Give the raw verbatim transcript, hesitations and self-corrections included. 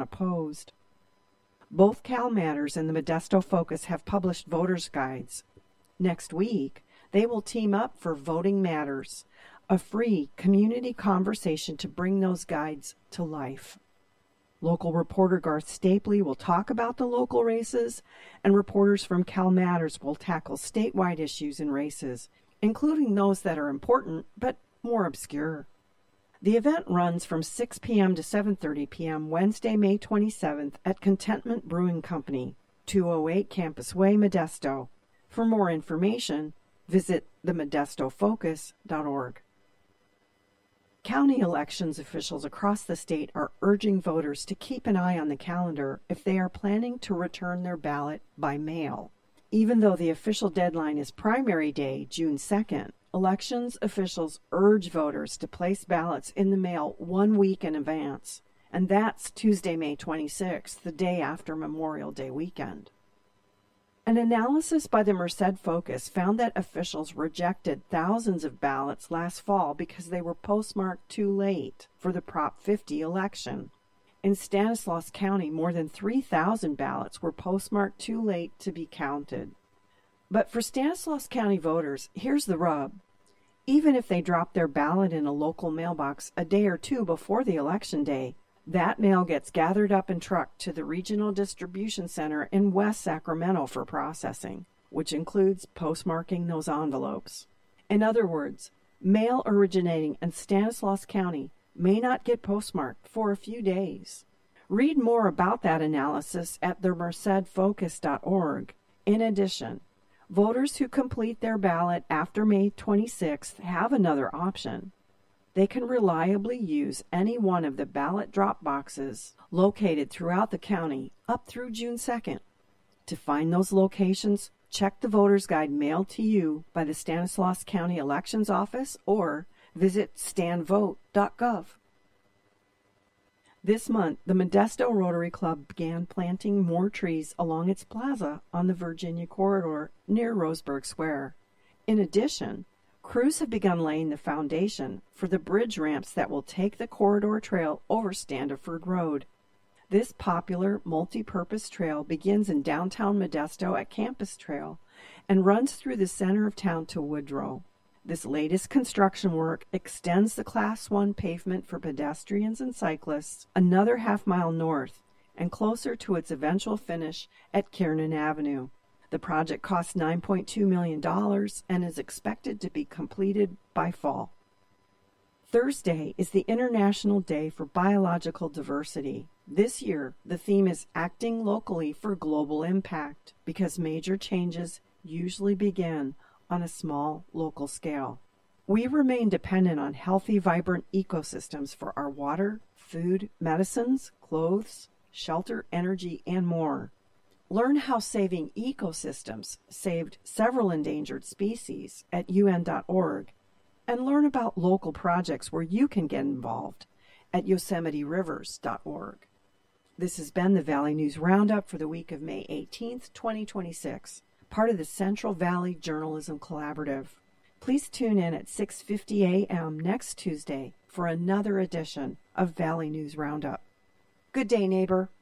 opposed. Both CalMatters and the Modesto Focus have published voters' guides. Next week, they will team up for Voting Matters, a free community conversation to bring those guides to life. Local reporter Garth Stapley will talk about the local races, and reporters from CalMatters will tackle statewide issues and races, including those that are important but more obscure. The event runs from six p.m. to seven thirty p.m. Wednesday, May twenty-seventh at Contentment Brewing Company, two oh eight Campus Way, Modesto. For more information, visit the modesto focus dot org. County elections officials across the state are urging voters to keep an eye on the calendar if they are planning to return their ballot by mail. Even though the official deadline is primary day, June second, elections officials urge voters to place ballots in the mail one week in advance, and that's Tuesday, May twenty-sixth, the day after Memorial Day weekend. An analysis by the Merced Focus found that officials rejected thousands of ballots last fall because they were postmarked too late for the Prop fifty election. In Stanislaus County, more than three thousand ballots were postmarked too late to be counted. But for Stanislaus County voters, here's the rub. Even if they drop their ballot in a local mailbox a day or two before the election day, that mail gets gathered up and trucked to the Regional Distribution Center in West Sacramento for processing, which includes postmarking those envelopes. In other words, mail originating in Stanislaus County may not get postmarked for a few days. Read more about that analysis at the merced focus dot org. In addition, voters who complete their ballot after May twenty-sixth have another option. They can reliably use any one of the ballot drop boxes located throughout the county up through June second. To find those locations, check the voter's guide mailed to you by the Stanislaus County Elections Office or visit stan vote dot gov. This month, the Modesto Rotary Club began planting more trees along its plaza on the Virginia Corridor near Roseburg Square. In addition, crews have begun laying the foundation for the bridge ramps that will take the corridor trail over Standiford Road. This popular multi-purpose trail begins in downtown Modesto at Campus Trail and runs through the center of town to Woodrow. This latest construction work extends the Class one pavement for pedestrians and cyclists another half mile north and closer to its eventual finish at Kiernan Avenue. The project costs nine point two million dollars and is expected to be completed by fall. Thursday is the International Day for Biological Diversity. This year, the theme is Acting Locally for Global Impact, because major changes usually begin on a small local scale. We remain dependent on healthy, vibrant ecosystems for our water, food, medicines, clothes, shelter, energy, and more. Learn how saving ecosystems saved several endangered species at U N dot org, and learn about local projects where you can get involved at yosemite rivers dot org. This has been the Valley News Roundup for the week of May eighteenth, twenty twenty-six, part of the Central Valley Journalism Collaborative. Please tune in at six fifty a.m. next Tuesday for another edition of Valley News Roundup. Good day, neighbor.